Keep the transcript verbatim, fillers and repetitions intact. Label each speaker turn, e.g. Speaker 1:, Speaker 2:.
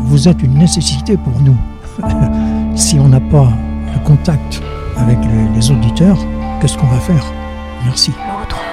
Speaker 1: vous êtes une nécessité pour nous. Si on n'a pas le contact avec les, les auditeurs, qu'est-ce qu'on va faire? Merci.
Speaker 2: L'autre.